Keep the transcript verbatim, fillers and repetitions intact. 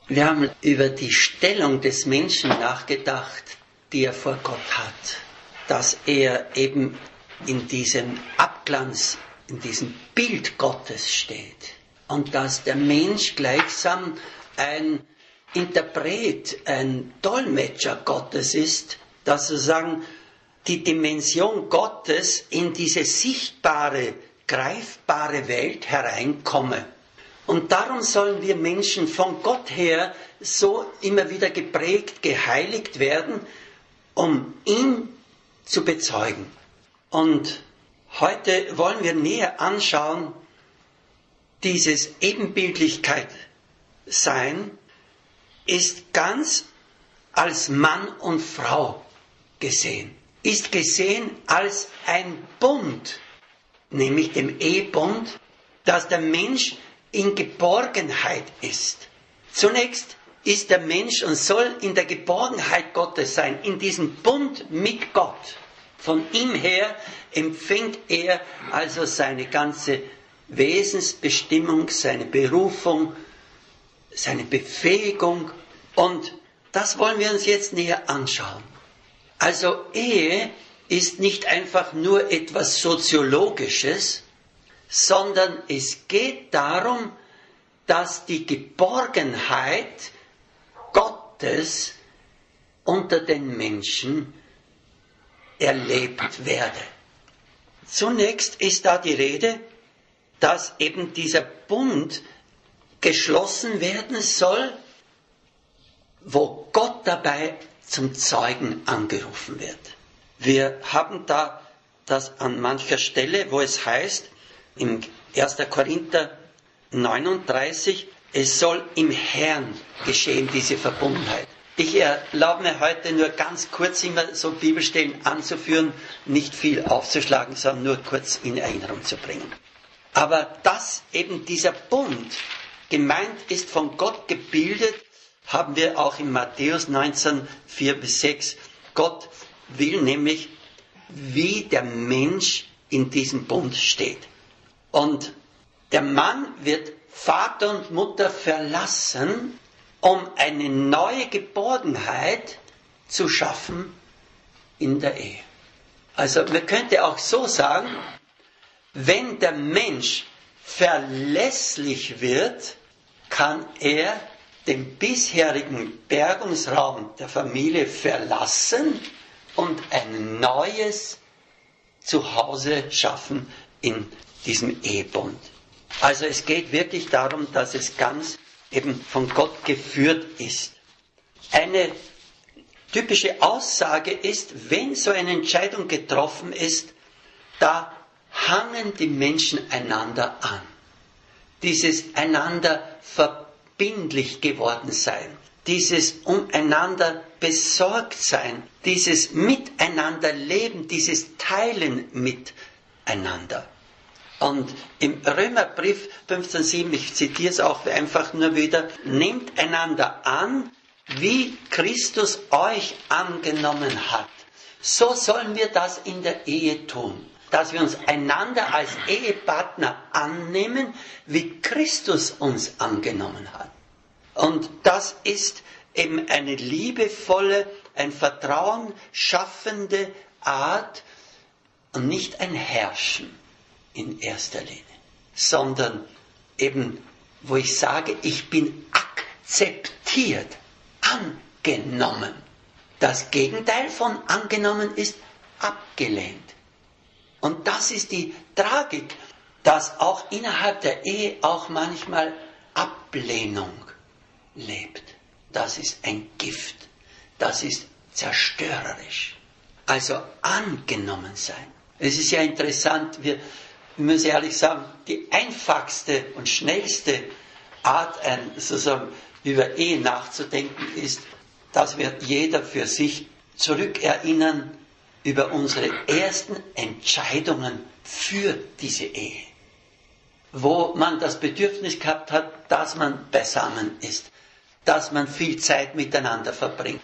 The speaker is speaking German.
Wir haben über die Stellung des Menschen nachgedacht, die er vor Gott hat. Dass er eben in diesem Abglanz, in diesem Bild Gottes steht. Und dass der Mensch gleichsam ein Interpret, ein Dolmetscher Gottes ist, dass sozusagen die Dimension Gottes in diese sichtbare, greifbare Welt hereinkomme. Und darum sollen wir Menschen von Gott her so immer wieder geprägt, geheiligt werden, um ihn zu bezeugen. Und heute wollen wir näher anschauen, dieses Ebenbildlichkeit sein ist ganz als Mann und Frau gesehen. Ist gesehen als ein Bund, nämlich dem Ehebund, dass der Mensch in Geborgenheit ist. Zunächst ist der Mensch und soll in der Geborgenheit Gottes sein, in diesem Bund mit Gott. Von ihm her empfängt er also seine ganze Wesensbestimmung, seine Berufung, seine Befähigung. Und das wollen wir uns jetzt näher anschauen. Also Ehe ist nicht einfach nur etwas Soziologisches, sondern es geht darum, dass die Geborgenheit Gottes unter den Menschen erlebt werde. Zunächst ist da die Rede, dass eben dieser Bund geschlossen werden soll, wo Gott dabei zum Zeugen angerufen wird. Wir haben da das an mancher Stelle, wo es heißt, im erster Korinther neununddreißig, es soll im Herrn geschehen, diese Verbundenheit. Ich erlaube mir heute nur ganz kurz immer so Bibelstellen anzuführen, nicht viel aufzuschlagen, sondern nur kurz in Erinnerung zu bringen. Aber dass eben dieser Bund gemeint ist, von Gott gebildet, haben wir auch in Matthäus neunzehn, vier bis sechs. Gott will nämlich, wie der Mensch in diesem Bund steht. Und der Mann wird Vater und Mutter verlassen, um eine neue Geborgenheit zu schaffen in der Ehe. Also man könnte auch so sagen, wenn der Mensch verlässlich wird, kann er den bisherigen Bergungsraum der Familie verlassen und ein neues Zuhause schaffen in diesem Ehebund. Also es geht wirklich darum, dass es ganz eben von Gott geführt ist. Eine typische Aussage ist, wenn so eine Entscheidung getroffen ist, da hangen die Menschen einander an. Dieses einander verbindlich geworden sein, dieses umeinander besorgt sein, dieses miteinander leben, dieses Teilen miteinander. Und im Römerbrief fünfzehn sieben, ich zitiere es auch einfach nur wieder, nehmt einander an, wie Christus euch angenommen hat. So sollen wir das in der Ehe tun, dass wir uns einander als Ehepartner annehmen, wie Christus uns angenommen hat. Und das ist eben eine liebevolle, ein Vertrauen schaffende Art und nicht ein Herrschen in erster Linie, sondern eben, wo ich sage, ich bin akzeptiert, angenommen. Das Gegenteil von angenommen ist abgelehnt. Und das ist die Tragik, dass auch innerhalb der Ehe auch manchmal Ablehnung lebt. Das ist ein Gift. Das ist zerstörerisch. Also angenommen sein. Es ist ja interessant, wir müssen ehrlich sagen, die einfachste und schnellste Art, ein, sozusagen über Ehe nachzudenken, ist, dass wir jeder für sich zurückerinnern über unsere ersten Entscheidungen für diese Ehe. Wo man das Bedürfnis gehabt hat, dass man beisammen ist, dass man viel Zeit miteinander verbringt.